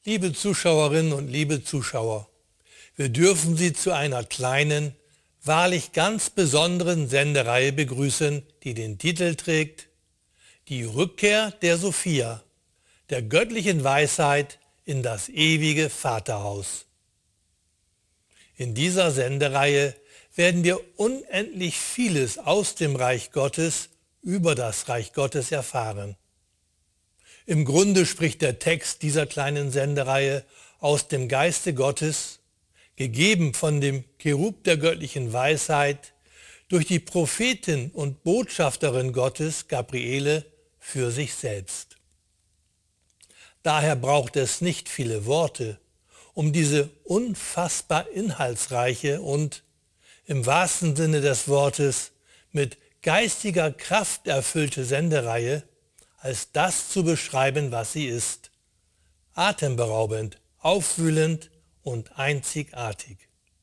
Liebe Zuschauerinnen und liebe Zuschauer, wir dürfen Sie zu einer kleinen, wahrlich ganz besonderen Sendereihe begrüßen, die den Titel trägt Die Rückkehr der Sophia, der göttlichen Weisheit in das ewige Vaterhaus. In dieser Sendereihe werden wir unendlich vieles aus dem Reich Gottes über das Reich Gottes erfahren. Im Grunde spricht der Text dieser kleinen Sendereihe aus dem Geiste Gottes, gegeben von dem Cherub der göttlichen Weisheit, durch die Prophetin und Botschafterin Gottes, Gabriele, für sich selbst. Daher braucht es nicht viele Worte, um diese unfassbar inhaltsreiche und, im wahrsten Sinne des Wortes, mit geistiger Kraft erfüllte Sendereihe als das zu beschreiben, was sie ist. Atemberaubend, aufwühlend und einzigartig.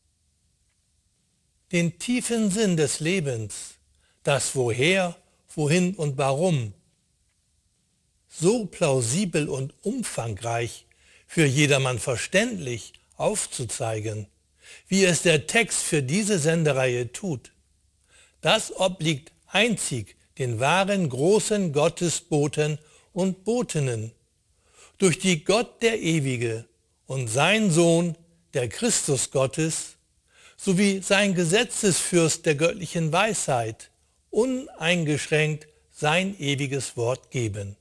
Den tiefen Sinn des Lebens, das Woher, Wohin und Warum, so plausibel und umfangreich, für jedermann verständlich aufzuzeigen, wie es der Text für diese Sendereihe tut, das obliegt einzig den wahren großen Gottesboten und Botinnen, durch die Gott der Ewige und sein Sohn, der Christus Gottes, sowie sein Gesetzesfürst der göttlichen Weisheit, uneingeschränkt sein ewiges Wort geben.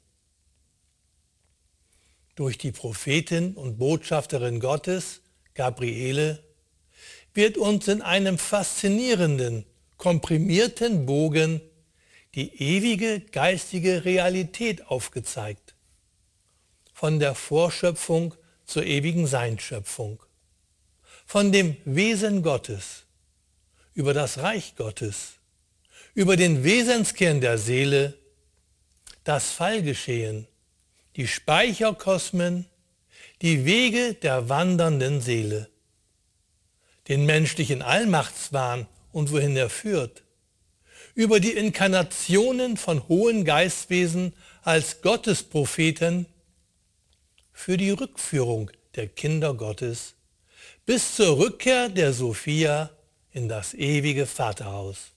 Durch die Prophetin und Botschafterin Gottes, Gabriele, wird uns in einem faszinierenden, komprimierten Bogen die ewige geistige Realität aufgezeigt. Von der Vorschöpfung zur ewigen Seinschöpfung. Von dem Wesen Gottes, über das Reich Gottes, über den Wesenskern der Seele, das Fallgeschehen, die Speicherkosmen, die Wege der wandernden Seele, den menschlichen Allmachtswahn und wohin er führt, über die Inkarnationen von hohen Geistwesen als Gottespropheten für die Rückführung der Kinder Gottes bis zur Rückkehr der Sophia in das ewige Vaterhaus.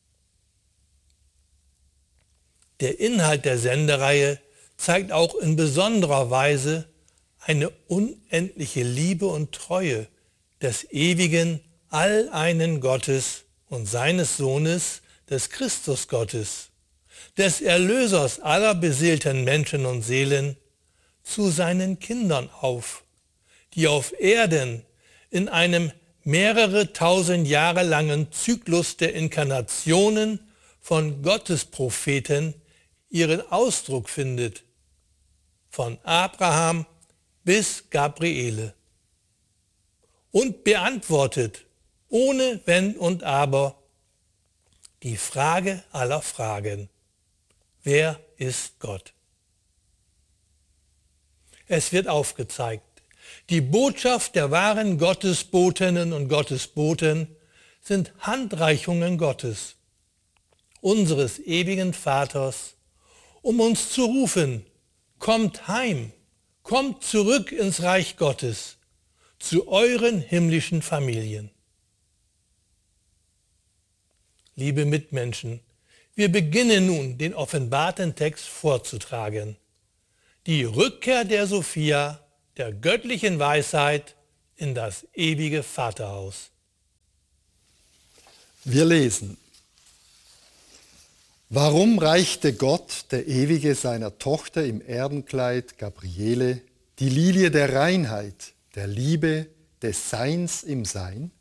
Der Inhalt der Sendereihe zeigt auch in besonderer Weise eine unendliche Liebe und Treue des ewigen, alleinen Gottes und seines Sohnes, des Christus Gottes, des Erlösers aller beseelten Menschen und Seelen, zu seinen Kindern auf, die auf Erden in einem mehrere tausend Jahre langen Zyklus der Inkarnationen von Gottespropheten ihren Ausdruck findet, von Abraham bis Gabriele, und beantwortet, ohne Wenn und Aber, die Frage aller Fragen: Wer ist Gott? Es wird aufgezeigt, die Botschaft der wahren Gottesbotinnen und Gottesboten sind Handreichungen Gottes, unseres ewigen Vaters, um uns zu rufen: Kommt heim, kommt zurück ins Reich Gottes, zu euren himmlischen Familien. Liebe Mitmenschen, wir beginnen nun, den offenbarten Text vorzutragen. Die Rückkehr der Sophia, der göttlichen Weisheit, in das ewige Vaterhaus. Wir lesen: Warum reichte Gott, der Ewige, seiner Tochter im Erdenkleid Gabriele die Lilie der Reinheit, der Liebe, des Seins im Sein?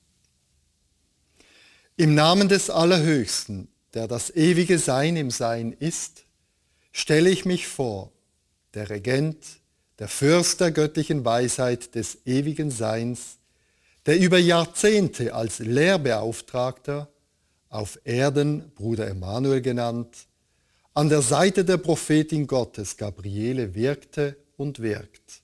Im Namen des Allerhöchsten, der das ewige Sein im Sein ist, stelle ich mich vor, der Regent, der Fürst der göttlichen Weisheit des ewigen Seins, der über Jahrzehnte als Lehrbeauftragter, auf Erden Bruder Emanuel genannt, an der Seite der Prophetin Gottes Gabriele wirkte und wirkt.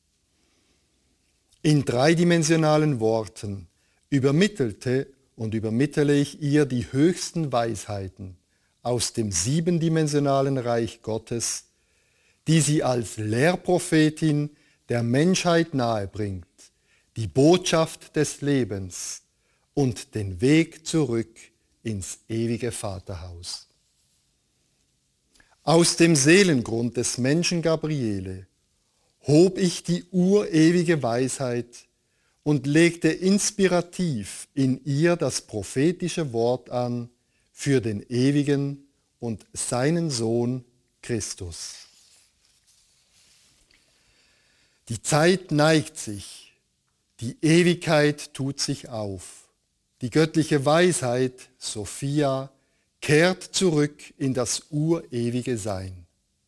In dreidimensionalen Worten übermittelte und übermittele ich ihr die höchsten Weisheiten aus dem siebendimensionalen Reich Gottes, die sie als Lehrprophetin der Menschheit nahebringt, die Botschaft des Lebens und den Weg zurück ins ewige Vaterhaus. Aus dem Seelengrund des Menschen Gabriele hob ich die urewige Weisheit und legte inspirativ in ihr das prophetische Wort an für den Ewigen und seinen Sohn Christus. Die Zeit neigt sich, die Ewigkeit tut sich auf. Die göttliche Weisheit, Sophia, kehrt zurück in das urewige Sein.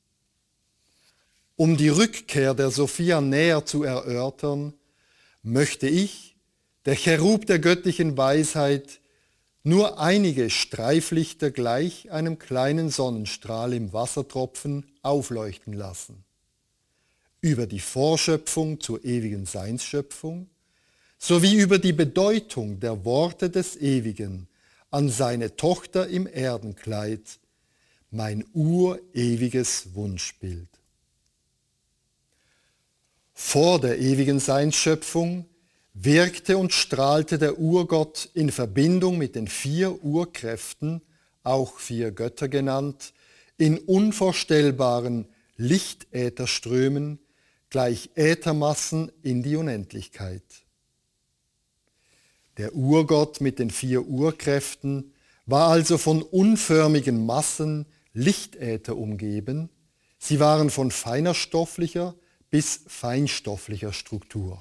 Um die Rückkehr der Sophia näher zu erörtern, möchte ich, der Cherub der göttlichen Weisheit, nur einige Streiflichter gleich einem kleinen Sonnenstrahl im Wassertropfen aufleuchten lassen. Über die Vorschöpfung zur ewigen Seinsschöpfung sowie über die Bedeutung der Worte des Ewigen an seine Tochter im Erdenkleid, mein urewiges Wunschbild. Vor der ewigen Seinsschöpfung wirkte und strahlte der Urgott in Verbindung mit den 4 Urkräften, auch 4 Götter genannt, in unvorstellbaren Lichtätherströmen gleich Äthermassen in die Unendlichkeit. Der Urgott mit den 4 Urkräften war also von unförmigen Massen Lichtäther umgeben. Sie waren von feiner stofflicher bis feinstofflicher Struktur.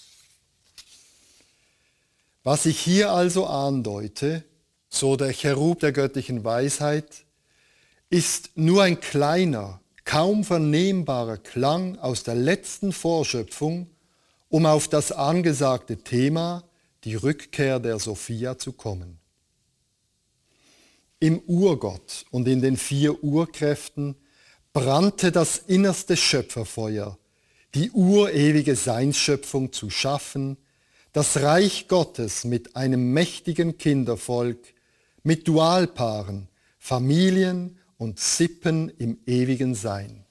Was ich hier also andeute, so der Cherub der göttlichen Weisheit, ist nur ein kleiner, kaum vernehmbarer Klang aus der letzten Vorschöpfung, um auf das angesagte Thema, die Rückkehr der Sophia, zu kommen. Im Urgott und in den 4 Urkräften brannte das innerste Schöpferfeuer, die urewige Seinsschöpfung zu schaffen, das Reich Gottes mit einem mächtigen Kindervolk, mit Dualpaaren, Familien und Sippen im ewigen Sein.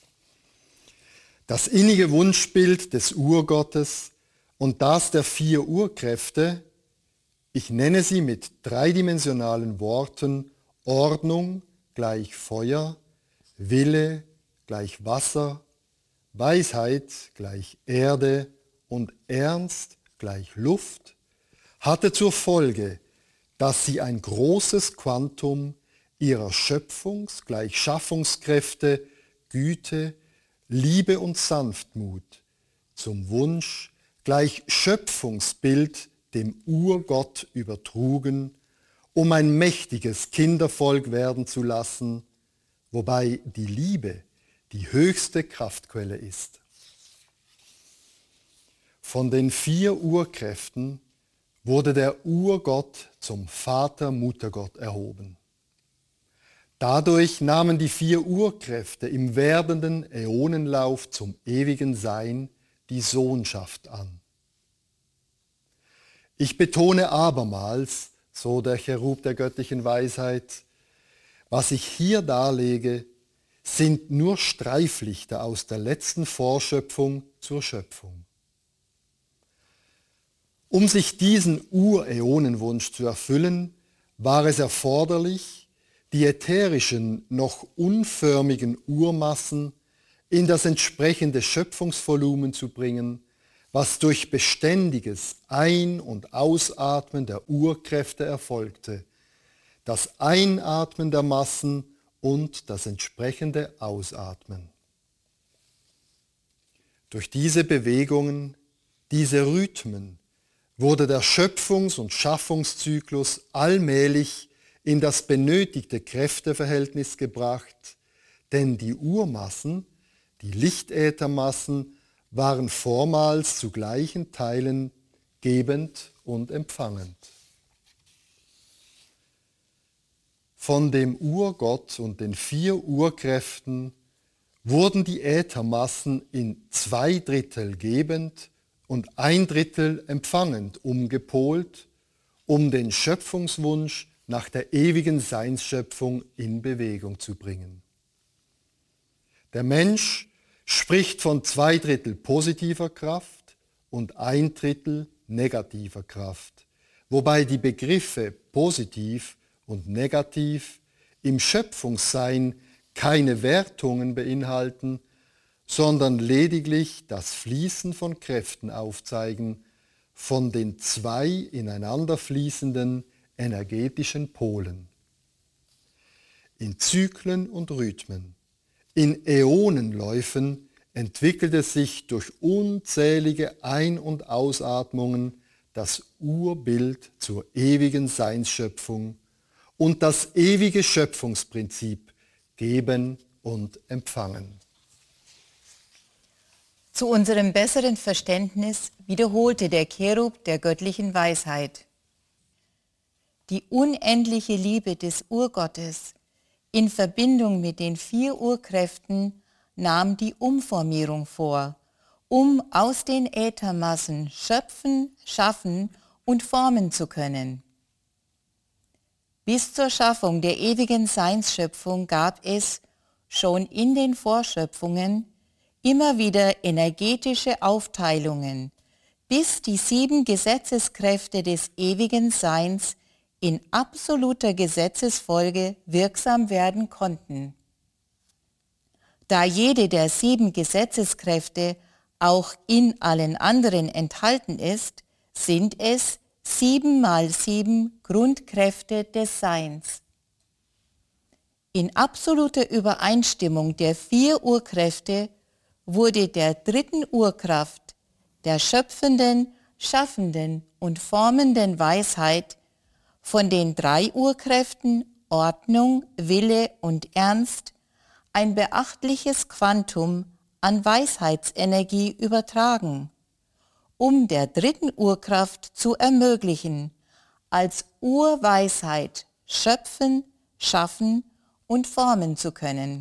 Das innige Wunschbild des Urgottes und das der 4 Urkräfte, ich nenne sie mit dreidimensionalen Worten Ordnung gleich Feuer, Wille gleich Wasser, Weisheit gleich Erde und Ernst gleich Luft, hatte zur Folge, dass sie ein großes Quantum ihrer Schöpfungs- gleich Schaffungskräfte, Güte, Liebe und Sanftmut zum Wunsch gleich Schöpfungsbild dem Urgott übertrugen, um ein mächtiges Kindervolk werden zu lassen, wobei die Liebe die höchste Kraftquelle ist. Von den 4 Urkräften wurde der Urgott zum Vater-Muttergott erhoben. Dadurch nahmen die 4 Urkräfte im werdenden Äonenlauf zum ewigen Sein die Sohnschaft an. Ich betone abermals, so der Cherub der göttlichen Weisheit, was ich hier darlege, sind nur Streiflichter aus der letzten Vorschöpfung zur Schöpfung. Um sich diesen Uräonenwunsch zu erfüllen, war es erforderlich, die ätherischen, noch unförmigen Urmassen in das entsprechende Schöpfungsvolumen zu bringen, was durch beständiges Ein- und Ausatmen der Urkräfte erfolgte, das Einatmen der Massen und das entsprechende Ausatmen. Durch diese Bewegungen, diese Rhythmen, wurde der Schöpfungs- und Schaffungszyklus allmählich in das benötigte Kräfteverhältnis gebracht, denn die Urmassen, die Lichtäthermassen, waren vormals zu gleichen Teilen gebend und empfangend. Von dem Urgott und den 4 Urkräften wurden die Äthermassen in 2/3 gebend und 1/3 empfangend umgepolt, um den Schöpfungswunsch nach der ewigen Seinsschöpfung in Bewegung zu bringen. Der Mensch spricht von 2/3 positiver Kraft und 1/3 negativer Kraft, wobei die Begriffe positiv und negativ im Schöpfungssein keine Wertungen beinhalten, sondern lediglich das Fließen von Kräften aufzeigen, von den zwei ineinander fließenden energetischen Polen. In Zyklen und Rhythmen, in Äonenläufen entwickelt es sich durch unzählige Ein- und Ausatmungen das Urbild zur ewigen Seinsschöpfung und das ewige Schöpfungsprinzip Geben und Empfangen. Zu unserem besseren Verständnis wiederholte der Cherub der göttlichen Weisheit: Die unendliche Liebe des Urgottes in Verbindung mit den 4 Urkräften nahm die Umformierung vor, um aus den Äthermassen schöpfen, schaffen und formen zu können. Bis zur Schaffung der ewigen Seinsschöpfung gab es schon in den Vorschöpfungen immer wieder energetische Aufteilungen, bis die 7 Gesetzeskräfte des ewigen Seins in absoluter Gesetzesfolge wirksam werden konnten. Da jede der 7 Gesetzeskräfte auch in allen anderen enthalten ist, sind es 7 mal 7 Grundkräfte des Seins. In absoluter Übereinstimmung der 4 Urkräfte wurde der 3. Urkraft, der schöpfenden, schaffenden und formenden Weisheit, von den 3 Urkräften Ordnung, Wille und Ernst ein beachtliches Quantum an Weisheitsenergie übertragen, um der 3. Urkraft zu ermöglichen, als Urweisheit schöpfen, schaffen und formen zu können.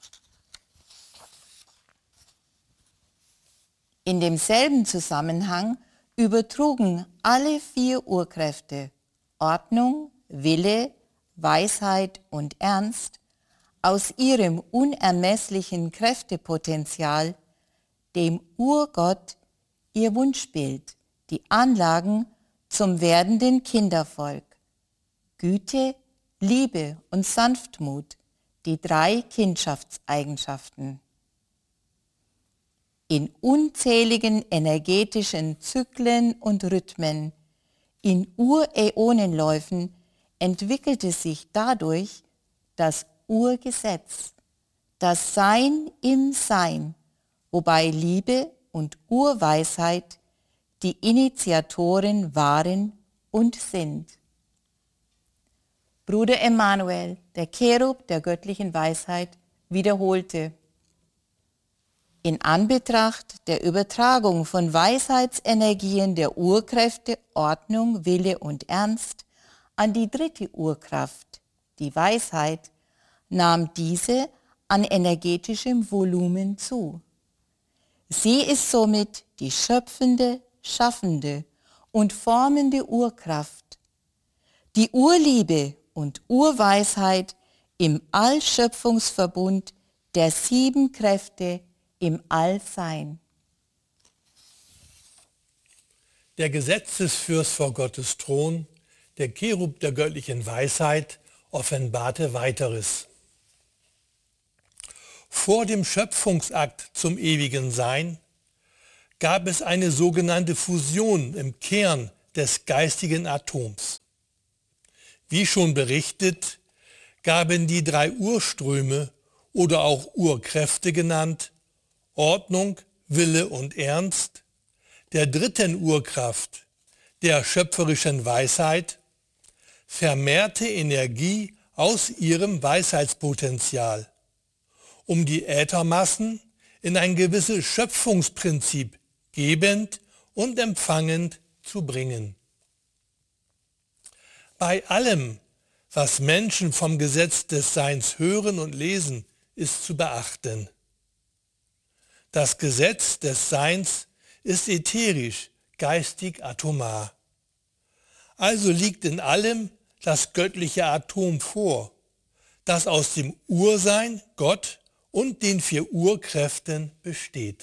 In demselben Zusammenhang übertrugen alle 4 Urkräfte Ordnung, Wille, Weisheit und Ernst aus ihrem unermesslichen Kräftepotenzial dem Urgott ihr Wunschbild, die Anlagen zum werdenden Kindervolk, Güte, Liebe und Sanftmut, die 3 Kindschaftseigenschaften. In unzähligen energetischen Zyklen und Rhythmen, in Uräonenläufen entwickelte sich dadurch das Urgesetz, das Sein im Sein, wobei Liebe und Urweisheit die Initiatoren waren und sind. Bruder Emanuel, der Cherub der göttlichen Weisheit, wiederholte: In Anbetracht der Übertragung von Weisheitsenergien der Urkräfte Ordnung, Wille und Ernst an die 3. Urkraft, die Weisheit, nahm diese an energetischem Volumen zu. Sie ist somit die schöpfende, schaffende und formende Urkraft, die Urliebe und Urweisheit im Allschöpfungsverbund der 7 Kräfte im Allsein. Der Gesetzesfürst vor Gottes Thron, der Cherub der göttlichen Weisheit, offenbarte weiteres. Vor dem Schöpfungsakt zum ewigen Sein gab es eine sogenannte Fusion im Kern des geistigen Atoms. Wie schon berichtet, gaben die 3 Urströme oder auch Urkräfte genannt, Ordnung, Wille und Ernst, der 3. Urkraft, der schöpferischen Weisheit, vermehrte Energie aus ihrem Weisheitspotenzial, um die Äthermassen in ein gewisses Schöpfungsprinzip gebend und empfangend zu bringen. Bei allem, was Menschen vom Gesetz des Seins hören und lesen, ist zu beachten. Das Gesetz des Seins ist ätherisch, geistig, atomar. Also liegt in allem das göttliche Atom vor, das aus dem Ursein, Gott und den 4 Urkräften besteht.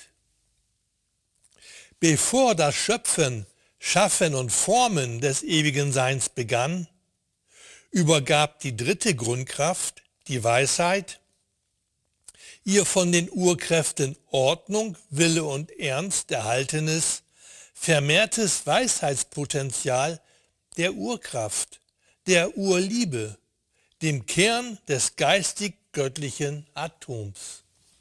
Bevor das Schöpfen, Schaffen und Formen des ewigen Seins begann, übergab die 3. Grundkraft, die Weisheit, ihr von den Urkräften Ordnung, Wille und Ernst erhaltenes, vermehrtes Weisheitspotenzial der Urkraft, der Urliebe, dem Kern des geistig-göttlichen Atoms.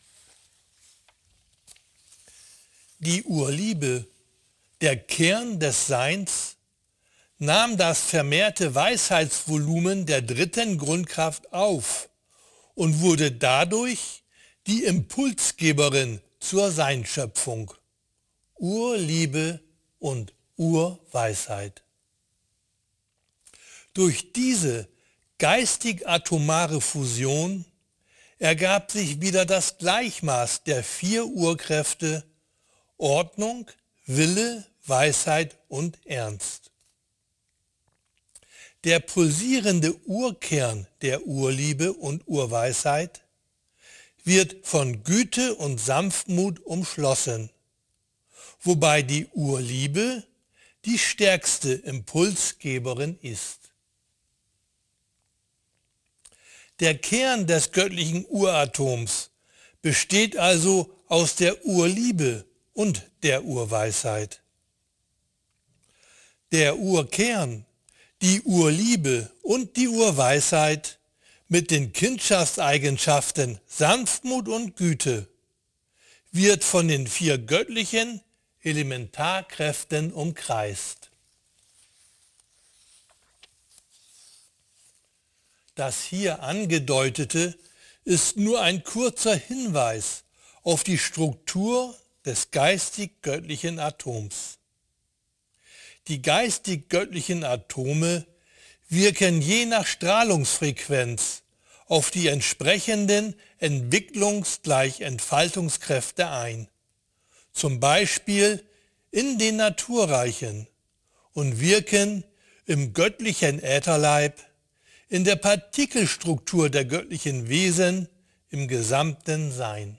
Die Urliebe, der Kern des Seins, nahm das vermehrte Weisheitsvolumen der 3. Grundkraft auf und wurde dadurch die Impulsgeberin zur Seinschöpfung, Urliebe und Urweisheit. Durch diese geistig-atomare Fusion ergab sich wieder das Gleichmaß der 4 Urkräfte Ordnung, Wille, Weisheit und Ernst. Der pulsierende Urkern der Urliebe und Urweisheit wird von Güte und Sanftmut umschlossen, wobei die Urliebe die stärkste Impulsgeberin ist. Der Kern des göttlichen Uratoms besteht also aus der Urliebe und der Urweisheit. Der Urkern, die Urliebe und die Urweisheit mit den Kindschaftseigenschaften Sanftmut und Güte wird von den 4 göttlichen Elementarkräften umkreist. Das hier angedeutete ist nur ein kurzer Hinweis auf die Struktur des geistig-göttlichen Atoms. Die geistig-göttlichen Atome wirken je nach Strahlungsfrequenz auf die entsprechenden Entwicklungs-Entfaltungskräfte ein, zum Beispiel in den Naturreichen, und wirken im göttlichen Ätherleib, in der Partikelstruktur der göttlichen Wesen, im gesamten Sein.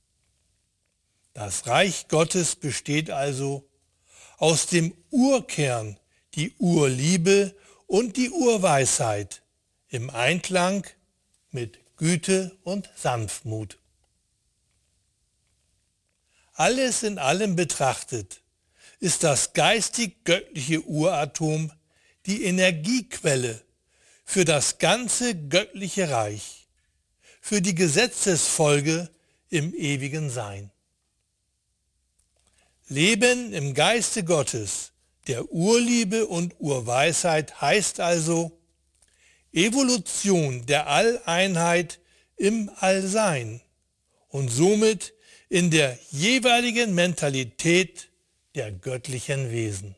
Das Reich Gottes besteht also aus dem Urkern, die Urliebe und die Urweisheit im Einklang mit Güte und Sanftmut. Alles in allem betrachtet ist das geistig-göttliche Uratom die Energiequelle für das ganze göttliche Reich, für die Gesetzesfolge im ewigen Sein. Leben im Geiste Gottes, der Urliebe und Urweisheit heißt also Evolution der Alleinheit im Allsein und somit in der jeweiligen Mentalität der göttlichen Wesen.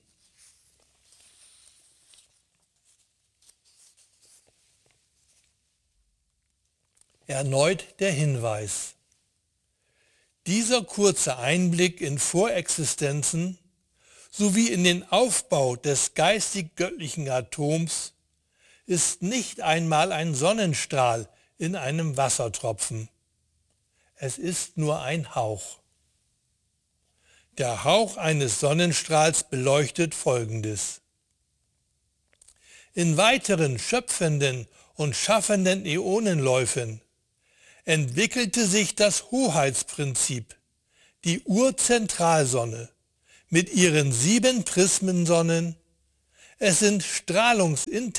Erneut der Hinweis. Dieser kurze Einblick in Vorexistenzen sowie in den Aufbau des geistig-göttlichen Atoms ist nicht einmal ein Sonnenstrahl in einem Wassertropfen. Es ist nur ein Hauch. Der Hauch eines Sonnenstrahls beleuchtet Folgendes. In weiteren schöpfenden und schaffenden Äonenläufen entwickelte sich das Hoheitsprinzip, die Urzentralsonne mit ihren 7 Prismensonnen. Es sind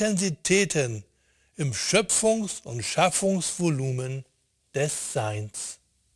Strahlungsintensitäten im Schöpfungs- und Schaffungsvolumen des Seins.